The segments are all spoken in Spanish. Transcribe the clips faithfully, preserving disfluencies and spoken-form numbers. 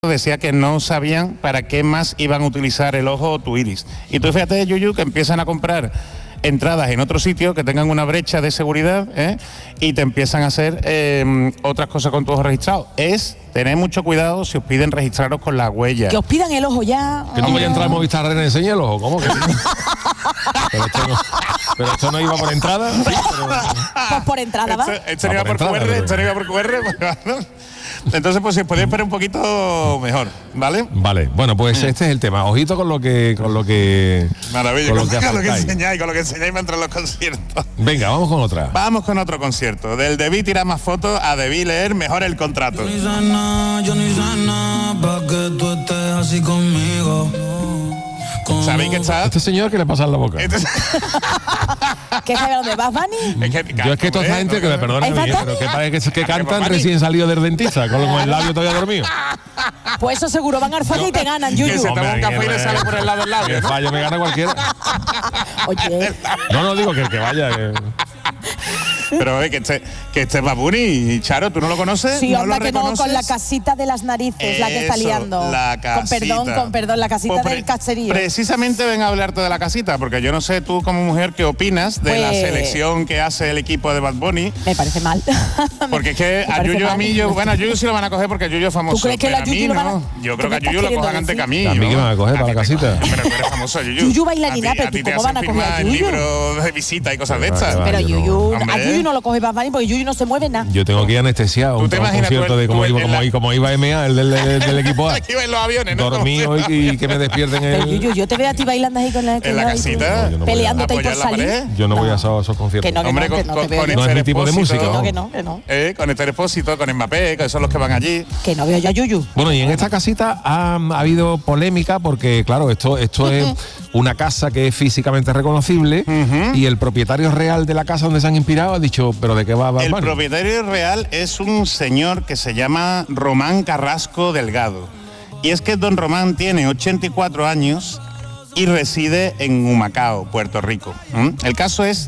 decía que no sabían para qué más iban a utilizar el ojo o tu iris. Y tú fíjate, Yuyu, que empiezan a comprar entradas en otro sitio que tengan una brecha de seguridad, ¿eh? Y te empiezan a hacer eh, otras cosas con tu ojo registrado. Es tener mucho cuidado si os piden registraros con la huella. Que os pidan el ojo ya. Que no voy a entrar a Movistar Arena y enseñe el ojo, ¿cómo que no? Pero esto no, pero esto no iba por entrada. Sí, pero... Pues por entrada, ¿va? Esto, esto no iba por Q R, esto no iba por Q R, pues, entonces, pues si os podéis esperar un poquito mejor, ¿vale? Vale, bueno, pues este es el tema. Ojito con lo que... Con lo que Maravilla, con, con, lo, que con lo que enseñáis, con lo que enseñáis mientras los conciertos. Venga, vamos con otra. Vamos con otro concierto. Del debí tirar más fotos a debí leer mejor el contrato. Yo ni sé nada, yo ni sé nada, pa' que tú estés así conmigo. ¿Sabéis que está? Este señor, ¿qué le pasa en la boca? Este... ¿Qué sabe dónde vas, Vani? Es que, yo es que toda esta gente, que me perdone, pero que parece que, que cantan recién salido del dentista, con el labio todavía dormido. Pues eso seguro, van al fallo y te ganan, Yuyu. Que se toma un café y le sale por el lado del labio. El fallo me gana cualquiera. Oye. No, no, digo que el que vaya... Que... Pero eh, que este, que este Bad Bunny, Charo, ¿tú no lo conoces? Sí, ¿No onda lo que no, reconoces? con la casita de las narices, Eso, la que está liando. La casita. Con perdón, con perdón, la casita pues pre del caserío. Precisamente ven a hablarte de la casita, porque yo no sé tú como mujer qué opinas de pues, la selección que hace el equipo de Bad Bunny. Me parece mal. Porque es que a Yuyu a mí, yo, bueno, a Yuyu sí lo van a coger porque Yuyu es famoso. ¿Tú crees que la Yuyu lo van a...? Yo creo que a Yuyu lo cojan antes que a mí. A mí que me van a coger para la casita. Pero tú eres famoso, Yuyu. Yuyu bailarina, pero tú cómo van a coger a Yuyu. libros de visita y cosas de estas. Pero Yuyu, a Yuyu no lo coge Bad Bunny porque Yuyu no se mueve nada. Yo tengo que ir anestesiado un concierto de cómo iba, como, como iba M A, el del, del, del equipo A. Aquí en los aviones, ¿no? Dormido y, y que me despierten el... Pero Yuyu, yo te veo a ti bailando ahí con la, en la casita, no, peleándote ahí por salir. Yo no voy a esos, esos conciertos. Que no, que Hombre, no, con, que no, con, te veo con no es mi tipo de música. Que no, que no, que no. Eh, con este Expósito, con Mbappé, que son los que van allí. Que no veo yo a Yuyu. Bueno, y en esta casita ha, ha habido polémica porque, claro, esto, esto es una casa que es físicamente reconocible uh-huh. y el propietario real de la casa donde se han inspirado ha dicho, ¿pero de qué va? va el bueno? propietario real es un señor que se llama Román Carrasco Delgado. Y es que don Román tiene ochenta y cuatro años y reside en Humacao, Puerto Rico. ¿Mm? El caso es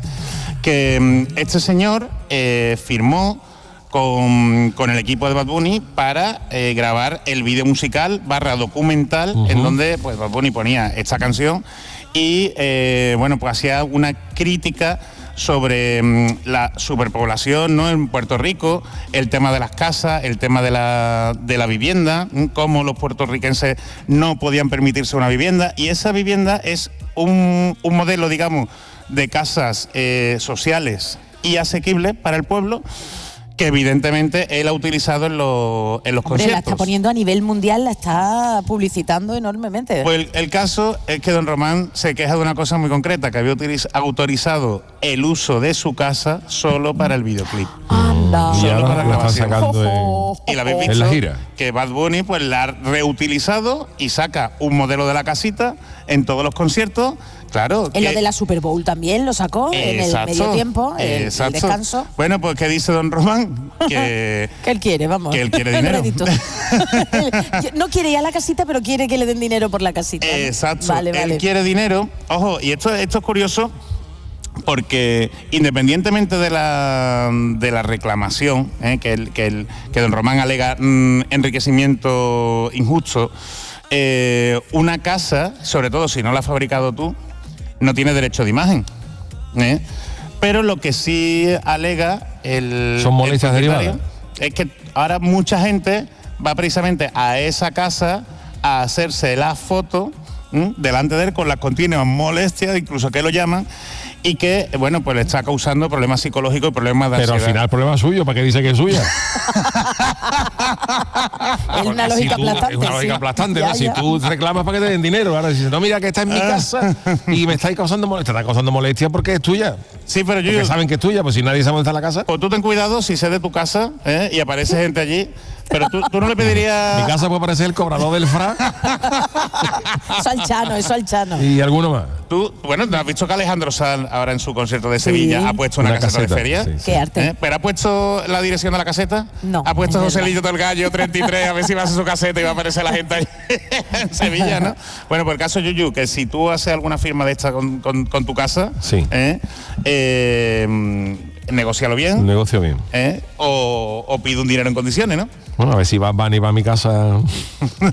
que este señor eh, firmó con, con el equipo de Bad Bunny para eh, grabar el vídeo musical barra documental uh-huh. en donde pues, Bad Bunny ponía esta canción y eh, bueno, pues hacía una crítica sobre um, la superpoblación, ¿no? En Puerto Rico, el tema de las casas, el tema de la, de la vivienda, cómo los puertorriquenses no podían permitirse una vivienda, y esa vivienda es un, un modelo, digamos, de casas eh, sociales y asequibles para el pueblo, que evidentemente él ha utilizado en, lo, en los Hombre, conciertos. La está poniendo a nivel mundial, la está publicitando enormemente. Pues el, el caso es que don Román se queja de una cosa muy concreta, que había utiliz, autorizado el uso de su casa solo para el videoclip. Anda. Y solo ahora para la la están grabación. sacando en, y la habéis visto en la gira. Que Bad Bunny pues la ha reutilizado y saca un modelo de la casita en todos los conciertos. Claro. En que, lo de la Super Bowl también lo sacó exacto, en el medio tiempo, el, el descanso. Bueno, pues ¿qué dice don Román? Que, que él quiere, vamos. Que él quiere dinero. No quiere ir a la casita, pero quiere que le den dinero por la casita. Exacto. Vale, él vale. quiere dinero. Ojo, y esto, esto es curioso porque independientemente de la, de la reclamación, eh, que, el, que, el, que don Román alega mm, enriquecimiento injusto, eh, una casa, sobre todo si no la has fabricado tú, no tiene derecho de imagen. ¿eh? Pero lo que sí alega el... Son molestias derivadas. Es que ahora mucha gente va precisamente a esa casa a hacerse la foto ¿m? delante de él con las continuas molestias, incluso que lo llaman, y que, bueno, pues le está causando problemas psicológicos y problemas de ansiedad. Pero al final el problema es suyo, ¿para qué dice que es suya? Es una lógica si tú, aplastante. Es una lógica sí. aplastante, ya, ¿no? Si ya. tú reclamas para que te den dinero, ahora dices, no, mira que está en mi casa y me estáis causando molestia. Te está causando molestia porque es tuya. Sí, pero yo... Porque saben que es tuya, pues si nadie sabe dónde está la casa. O tú ten cuidado si sé de tu casa ¿eh? y aparece gente allí, pero tú, tú no le pedirías... Mi casa puede parecer el cobrador del Fra. Eso al Chano, eso al Chano. Y alguno más. Tú, bueno, ¿no has visto que Alejandro Sanz ahora en su concierto de Sevilla sí. ha puesto una, una caseta, caseta de feria? sí, sí. Qué arte. ¿Eh? ¿Pero ha puesto la dirección de la caseta? No. ¿Ha puesto es José verdad. Lillo del Gallo treinta y tres a ver si va a hacer su caseta y va a aparecer la gente ahí en Sevilla, ¿no? Bueno, por el caso Yuyu, que si tú haces alguna firma de esta con, con, con tu casa, sí. ¿eh? Eh, negocialo bien. Negocio bien. ¿eh? O, o pide un dinero en condiciones, ¿no? Bueno, a ver si va Bunny va a mi casa